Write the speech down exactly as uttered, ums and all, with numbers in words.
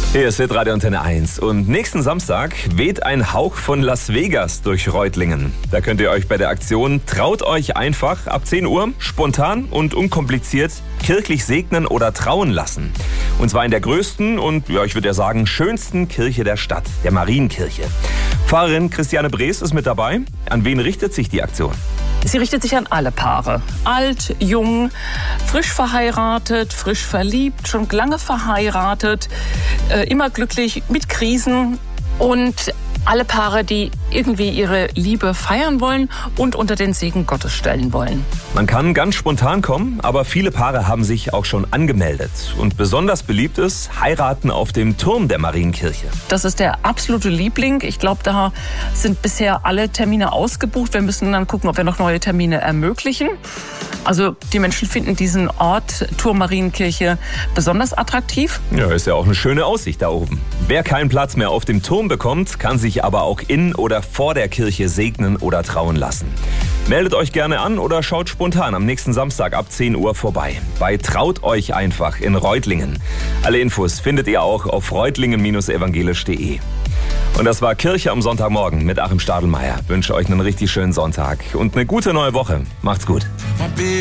Hier ist Hitradio Antenne eins und nächsten Samstag weht ein Hauch von Las Vegas durch Reutlingen. Da könnt ihr euch bei der Aktion Traut euch einfach ab zehn Uhr spontan und unkompliziert kirchlich segnen oder trauen lassen. Und zwar in der größten und, ja, ich würde ja sagen, schönsten Kirche der Stadt, der Marienkirche. Pfarrerin Christiane Brees ist mit dabei. An wen richtet sich die Aktion? Sie richtet sich an alle Paare. Alt, jung, frisch verheiratet, frisch verliebt, schon lange verheiratet, äh, immer glücklich, mit Krisen und alle Paare, die irgendwie ihre Liebe feiern wollen und unter den Segen Gottes stellen wollen. Man kann ganz spontan kommen, aber viele Paare haben sich auch schon angemeldet. Und besonders beliebt ist Heiraten auf dem Turm der Marienkirche. Das ist der absolute Liebling. Ich glaube, da sind bisher alle Termine ausgebucht. Wir müssen dann gucken, ob wir noch neue Termine ermöglichen. Also die Menschen finden diesen Ort, Turm Marienkirche, besonders attraktiv. Ja, ist ja auch eine schöne Aussicht da oben. Wer keinen Platz mehr auf dem Turm bekommt, kann sich aber auch in oder vor der Kirche segnen oder trauen lassen. Meldet euch gerne an oder schaut spontan am nächsten Samstag ab zehn Uhr vorbei. Bei Traut euch einfach in Reutlingen. Alle Infos findet ihr auch auf reutlingen Bindestrich evangelisch Punkt de. Und das war Kirche am Sonntagmorgen mit Achim Stadelmeier. Ich wünsche euch einen richtig schönen Sonntag und eine gute neue Woche. Macht's gut.